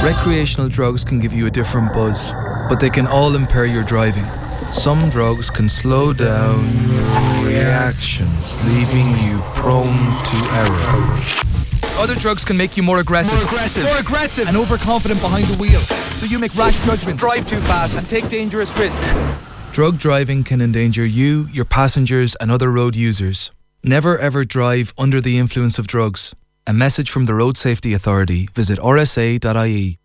Recreational drugs can give you a different buzz, but they can all impair your driving. Some drugs can slow down your reactions, leaving you prone to error. Other drugs can make you more aggressive, and overconfident behind the wheel, so you make rash judgments, drive too fast, and take dangerous risks. Drug driving can endanger you, your passengers, and other road users. Never ever drive under the influence of drugs. A message from the Road Safety Authority. Visit rsa.ie.